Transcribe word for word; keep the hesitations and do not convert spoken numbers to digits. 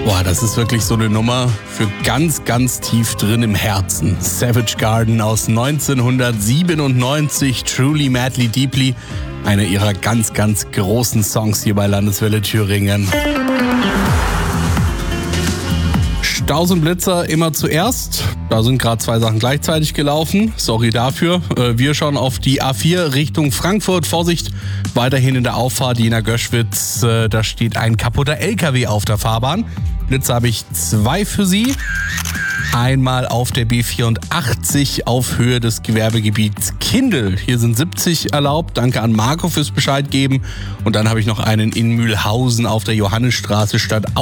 Boah, das ist wirklich so eine Nummer für ganz, ganz tief drin im Herzen. Savage Garden aus neunzehnhundertsiebenundneunzig, Truly Madly Deeply. Einer ihrer ganz, ganz großen Songs hier bei Landeswelle Thüringen. Staus und Blitzer immer zuerst. Da sind gerade zwei Sachen gleichzeitig gelaufen. Sorry dafür. Wir schauen auf die A vier Richtung Frankfurt. Vorsicht, weiterhin in der Auffahrt Jena Göschwitz. Da steht ein kaputter L K W auf der Fahrbahn. Blitzer habe ich zwei für Sie. Einmal auf der B vierundachtzig auf Höhe des Gewerbegebiets Kindl. Hier sind siebzig erlaubt. Danke an Marco fürs Bescheid geben. Und dann habe ich noch einen in Mühlhausen auf der Johannisstraße statt